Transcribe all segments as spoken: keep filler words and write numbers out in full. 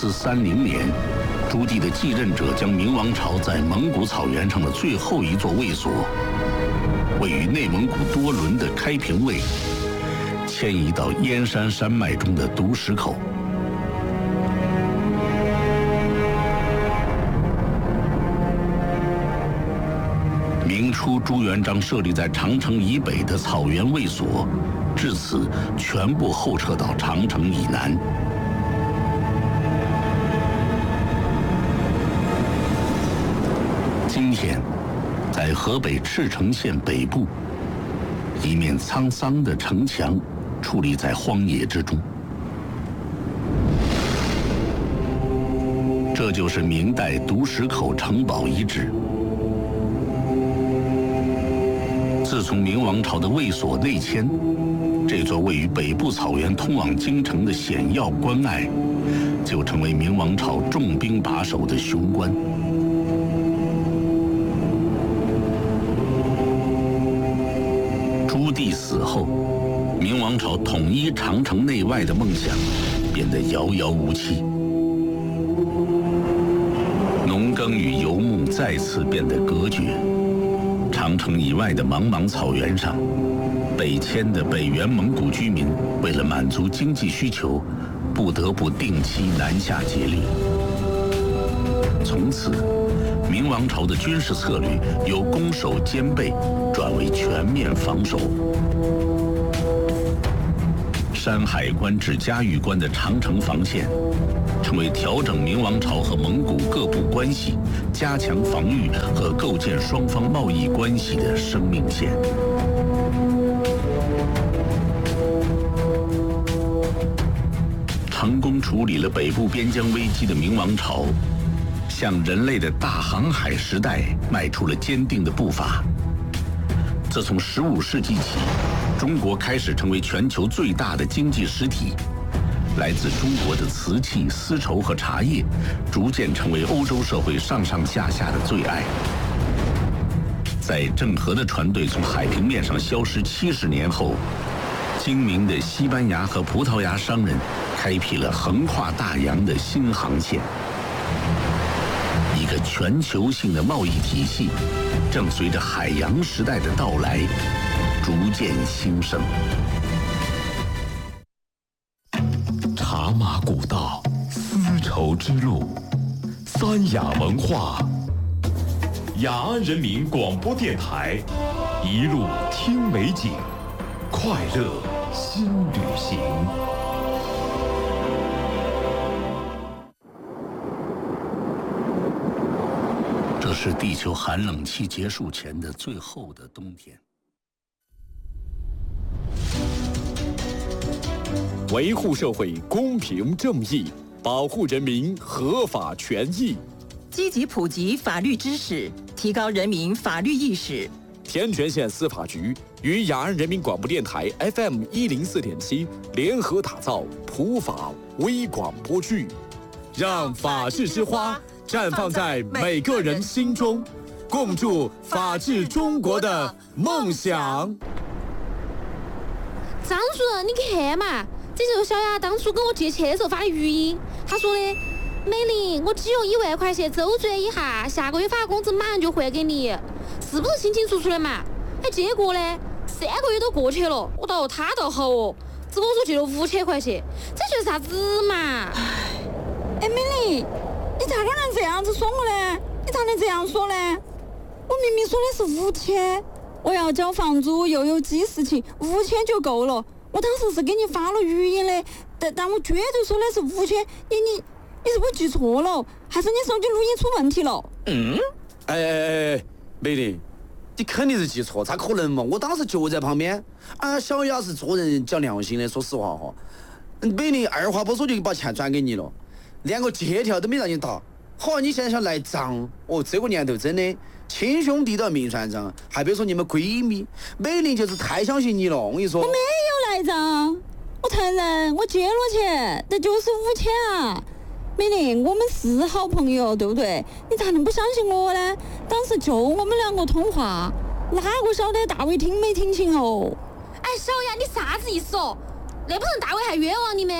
四三零年，朱棣的继任者将明王朝在蒙古草原上的最后一座卫所，位于内蒙古多伦的开平卫，迁移到燕山山脉中的独石口。明初朱元璋设立在长城以北的草原卫所，至此全部后撤到长城以南。今天，在河北赤城县北部，一面沧桑的城墙矗立在荒野之中。这就是明代独石口城堡遗址。自从明王朝的卫所内迁，这座位于北部草原通往京城的险要关隘，就成为明王朝重兵把守的雄关。朱棣死后，明王朝统一长城内外的梦想变得遥遥无期，农耕与游牧再次变得隔绝。长城以外的茫茫草原上，北迁的北原蒙古居民为了满足经济需求，不得不定期南下劫掠。从此，明王朝的军事策略由攻守兼备转为全面防守。山海关至嘉峪关的长城防线，成为调整明王朝和蒙古各部关系、加强防御和构建双方贸易关系的生命线。成功处理了北部边疆危机的明王朝，向人类的大航海时代迈出了坚定的步伐。自从十五世纪起，中国开始成为全球最大的经济实体。来自中国的瓷器、丝绸和茶叶，逐渐成为欧洲社会上上下下的最爱。在郑和的船队从海平面上消失七十年后，精明的西班牙和葡萄牙商人开辟了横跨大洋的新航线。一个全球性的贸易体系，正随着海洋时代的到来，逐渐兴盛。 茶马古道，丝绸之路，三雅文化。雅安人民广播电台，一路听美景，快乐新旅行。 这是地球寒冷期结束前的最后的冬天。 维护社会公平正义，保护人民合法权益， 积极普及法律知识，提高人民法律意识。 天全县司法局与雅安人民广播电台 F M 一零四点七联合打造普法微广播剧，让法治之花绽放在每个人心中，共筑法治中国的梦想。 张主任，你看嘛，这就是小雅当初跟我借钱的时候发的语音。他说的：“美玲，我只用一万块钱周转一下，下个月发工资马上就还给你，是不是清清楚楚的嘛？”哎，结果呢，三个月都过去了，我倒他倒好哦，只跟我说借了五千块钱，这就是啥子嘛？ 哎，美玲，你咋个能这样子说我呢？你咋能这样说呢？我明明说的是五千，我要交房租又有急事情，五千就够了。我当时是给你发了语音的，但但我绝对说的是五千，你你你是不是记错了，还是你手机录音出问题了？ 嗯，哎哎哎，美玲，你肯定是记错，咋可能嘛？我当时就在旁边。啊，小雅是做人讲良心的，说实话哈。美玲二话不说就把钱转给你了，连个借条都没让你打。好，你现在想赖账？哦，这个年头真的亲兄弟都要明算账，还别说你们闺蜜，美玲就是太相信你了。我跟你说， 我没有赖账，我承认我借了钱，但就是五千啊。美玲，我们是好朋友，对不对？你咋能不相信我呢？当时就我们两个通话，哪个晓得大伟听没听清哦？ 哎，小雅，你啥子意思哦？那不成大伟还冤枉你吗？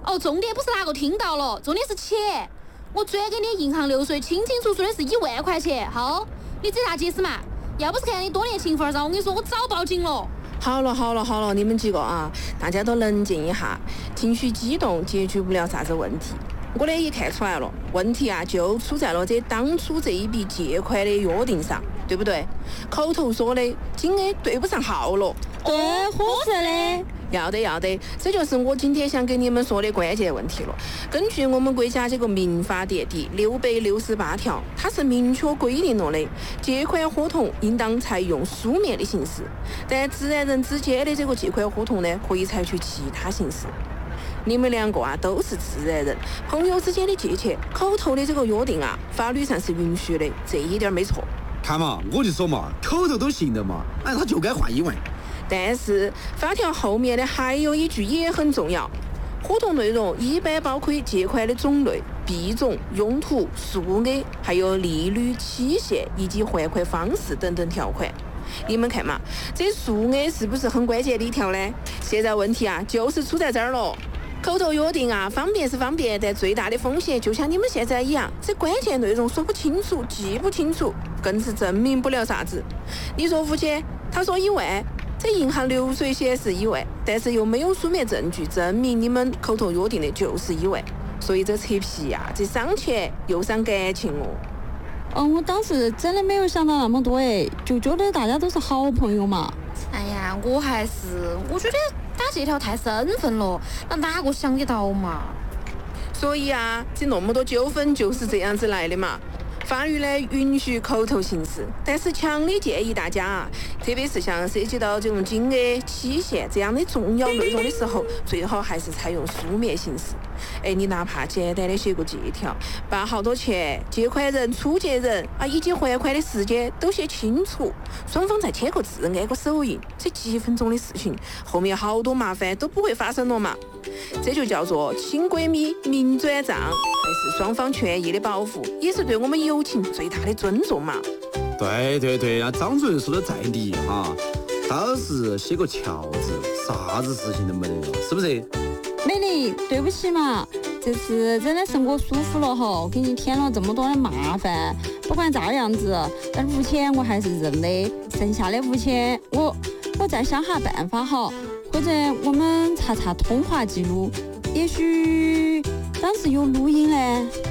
哦，重点不是哪个听到了，重点是钱。我转给你银行流水，清清楚楚的是一万块钱。好，你这咋解释嘛？要不是看你多年情分儿，我跟你说，我早报警了。 好了好了好了，你们几个啊，大家都冷静一下，情绪激动解决不了啥子问题。我呢也看出来了，问题啊就出在了这当初这一笔借款的约定上，对不对？口头说的金额对不上号了。 对，合适的。 要得要得，这就是我今天想跟你们说的关键问题了。根据我们国家这个民法典第六百六十八条，它是明确规定了的，借款合同应当采用书面的形式，但自然人之间的这个借款合同呢，可以采取其他形式。你们两个啊都是自然人，朋友之间的借钱，口头的这个约定啊，法律上是允许的，这一点没错。 看嘛，我就说嘛，口头都行的嘛，哎，他就该换一万。 但是法条后面的还有一句也很重要，合同内容一般包括借款的种类、币种、用途、数额，还有利率、期限以及还款方式等等条款。你们看嘛，这数额是不是很关键的一条呢？现在问题啊，就是出在这儿了。口头约定啊，方便是方便，但最大的风险就像你们现在一样，这关键内容说不清楚、记不清楚，更是证明不了啥子。你说五千，他说一万。这银行流水显示一万，但是又没有书面证据证明你们口头约定的就是一万，所以这扯皮呀、啊，这伤钱又伤感情哦。 嗯，我当时真的没有想到那么多哎，就觉得大家都是好朋友嘛。 哎呀，我还是我觉得打借条太生分了，那哪个想得到嘛？ 所以啊，这那么多纠纷就是这样子来的嘛。法律呢允许口头形式，但是强烈建议大家啊，特别是像涉及到这种金额、期限这样的重要内容的时候，最好还是采用书面形式。哎，你哪怕简单的写个借条，把好多钱、借款人、出借人啊以及还款的时间都写清楚，双方再签个字、按个手印，这几分钟的事情，后面好多麻烦都不会发生了嘛。这就叫做亲闺蜜明转账，还是双方权益的保护，也是对我们友情最大的尊重嘛。 对对对，那张主任说的在理哈，倒是写个条子，啥子事情都没得了，是不是？ 美丽，对不起嘛，这次真的是我疏忽了哈，给你添了这么多的麻烦。不管咋样子，但五千我还是认的，剩下的五千我我再想下办法哈，或者我们查查通话记录，也许当时有录音嘞。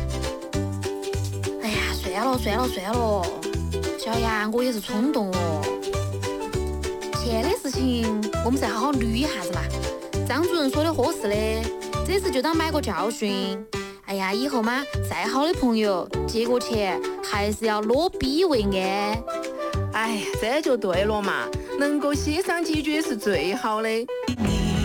哎呀，算了算了算了，小杨，我也是冲动了。钱的事情我们再好好捋一下子嘛。张主任说的合适的，这次就当买个教训。哎呀，以后嘛，再好的朋友借过钱还是要落笔为安。 哎，这就对了嘛，能够协商解决是最好的。